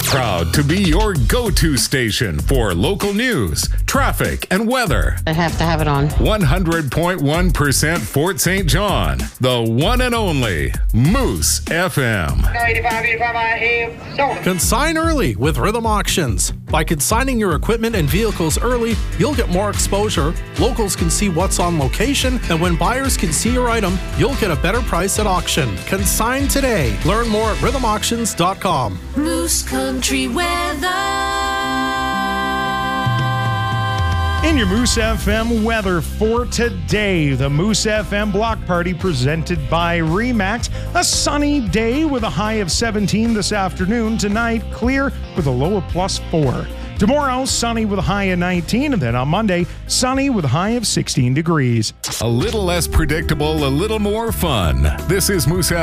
Proud to be your go-to station for local news, traffic, and weather. I have to have it on. 100.1% Fort St. John, the one and only Moose FM. Consign early with Rhythm Auctions. By consigning your equipment and vehicles early, you'll get more exposure, locals can see what's on location, and when buyers can see your item, you'll get a better price at auction. Consign today. Learn more at rhythmauctions.com. Moose Country weather. In your Moose FM weather for today, the Moose FM Block Party presented by RE/MAX. A sunny day with a high of 17 this afternoon. Tonight, clear with a low of +4. Tomorrow, sunny with a high of 19. And then on Monday, sunny with a high of 16 degrees. A little less predictable, a little more fun. This is Moose